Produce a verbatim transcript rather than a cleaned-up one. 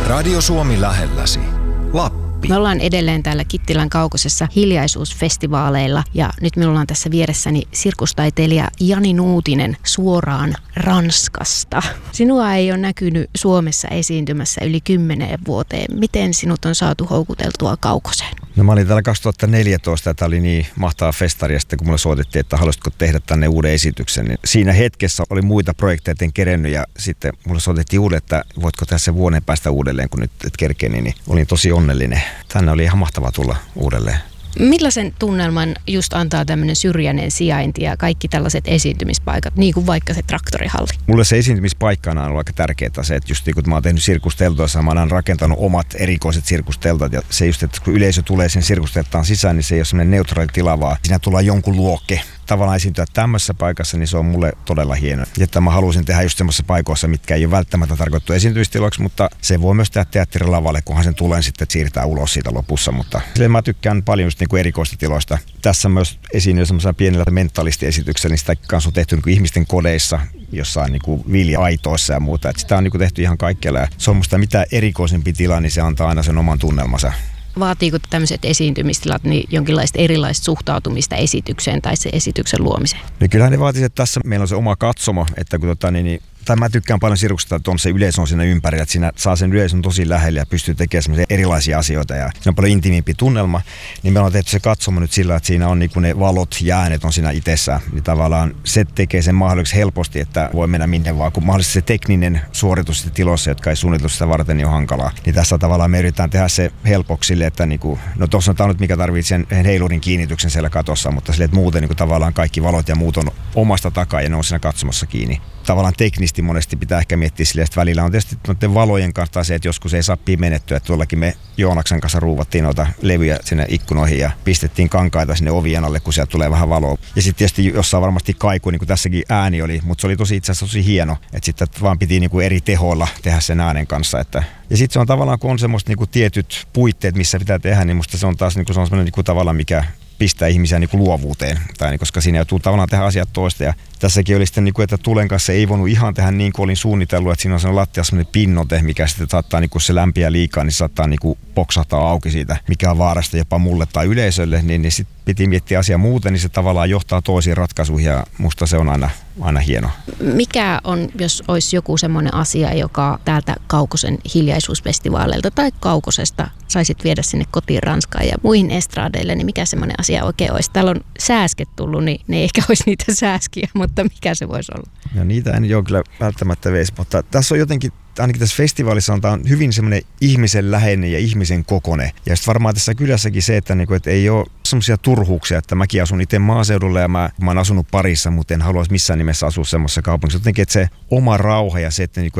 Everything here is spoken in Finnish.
Radio Suomi lähelläsi. Lappi. Me ollaan edelleen täällä Kittilän kaukosessa hiljaisuusfestivaaleilla ja nyt minulla on tässä vieressäni sirkustaiteilija Jani Nuutinen suoraan Ranskasta. Sinua ei ole näkynyt Suomessa esiintymässä yli kymmeneen vuoteen. Miten sinut on saatu houkuteltua kaukoseen? No mä olin täällä kaksituhattaneljätoista ja tää oli niin mahtava festari ja sitten kun mulle soitettiin, että haluaisitko tehdä tänne uuden esityksen, niin siinä hetkessä oli muita projekteja, en kerennyt ja sitten mulle soitettiin uudelleen, että voitko tässä vuoden päästä uudelleen, kun nyt et kerkeni, niin olin tosi onnellinen. Tänne oli ihan mahtavaa tulla uudelleen. Millaisen tunnelman just antaa tämmöinen syrjäinen sijainti ja kaikki tällaiset esiintymispaikat, niin kuin vaikka se traktorihalli? Mulle se esiintymispaikkana on ollut aika tärkeää se, että just niin kun mä oon tehnyt sirkusteltoissa, mä oon rakentanut omat erikoiset sirkusteltat ja se just, että kun yleisö tulee sen sirkusteltaan sisään, niin se ei ole semmoinen neutraali tila, vaan siinä tulee jonkun luokke. Tavallaan esiintyä tämmöisessä paikassa, niin se on mulle todella hieno. Että mä halusin tehdä just semmoisessa paikoissa, mitkä ei ole välttämättä tarkoittu esiintymistiloiksi, mutta se voi myös tehdä teatterilavalle, kunhan sen tulee sitten, että siirtää ulos siitä lopussa. Mutta silleen mä tykkään paljon just niin kuin erikoista tiloista. Tässä myös esiintyy semmoisella pienellä mentalistiesityksellä, niin sitä kanssa on tehty niin kuin ihmisten kodeissa, jossain niin kuin vilja-aitoissa ja muuta. Että sitä on niin kuin tehty ihan kaikkialla. Ja se on musta mitä erikoisempi tila, niin se antaa aina sen oman tunnelmansa. Vaatiiko tämmöiset esiintymistilat niin jonkinlaista erilaista suhtautumista esitykseen tai se esityksen luomiseen? No kyllähän ne vaatii, että tässä meillä on se oma katsomo, että kun tota, niin, niin, tai mä tykkään paljon sirkuksesta, että on se yleisö on siinä ympärillä, että siinä saa sen yleisön tosi lähellä ja pystyy tekemään semmoisia erilaisia asioita ja se on paljon intiimimpi tunnelma, niin me on tehty se katsomo nyt sillä, että siinä on niin kuin ne valot ja äänet on siinä itsessään, niin tavallaan se tekee sen mahdolliseksi helposti, että voi mennä minne vaan, kun mahdollisesti se tekninen suoritus sitten tilossa, jotka ei suunniteltu sitä varten, niin on hankalaa. Niin tässä tavallaan me yritetään tehdä se helpoksi sille, että niinku, no tuossa on nyt mikä tarvitsee sen heilurin kiinnityksen siellä katossa, mutta sille, että muuten niinku tavallaan kaikki valot ja muut on omasta takaa ja ne on siinä katsomassa kiinni. Tavallaan teknisesti monesti pitää ehkä miettiä silleen, että välillä on tietysti noiden valojen kanssa se, että joskus ei saa pimennettyä. Että tuollakin me Joonaksen kanssa ruuvattiin noita levyjä sinne ikkunoihin ja pistettiin kankaita sinne ovien alle, kun sieltä tulee vähän valoa. Ja sitten tietysti jossain varmasti kaiku, niin kuin tässäkin ääni oli, mutta se oli tosi itse asiassa tosi hieno. Että sitten vaan piti niin kuin eri tehoilla tehdä sen äänen kanssa. Että ja sitten se on tavallaan, kun on semmoista niin kuin tietyt puitteet, missä pitää tehdä, niin musta se on taas niin kuin se on semmoinen niin kuin tavallaan, mikä pistää ihmisiä niin kuin luovuuteen, tai niin, koska siinä joutuu tavallaan tehdä asiat toista. Ja tässäkin oli sitten, niin kuin, että tulen kanssa ei voinut ihan tehdä niin kuin olin suunnitellut, että siinä on sellainen lattiassa sellainen pinnote, mikä sitten saattaa, niin kun se lämpiää liikaa, niin saattaa niin kuin poksahtaa auki siitä, mikä on vaarasta jopa mulle tai yleisölle, niin, niin sitten piti miettiä asiaa muuten, niin se tavallaan johtaa toisiin ratkaisuihin, ja musta se on aina, aina hieno. Mikä on, jos olisi joku semmoinen asia, joka täältä Kaukosen hiljaisuusfestivaaleilta tai Kaukosesta saisit viedä sinne kotiin Ranskaan ja muihin estradeille, niin mikä semmoinen asia oikein olisi? Täällä on sääsket tullut, niin ne ei ehkä olisi niitä sääskiä, mutta mikä se voisi olla? No niitä en jo kyllä välttämättä veisi, mutta tässä on jotenkin, ainakin tässä festivaalissa on, on hyvin semmoinen ihmisen läheinen ja ihmisen kokoinen. Ja sitten varmaan tässä kylässäkin se, että, niinku, että ei ole semmoisia turhuuksia, että mäkin asun itse maaseudulla ja mä, mä oon asunut parissa, mutta en haluaisi missään nimessä asua semmoisessa kaupungissa. Jotenkin, että se oma rauha ja se, että niinku,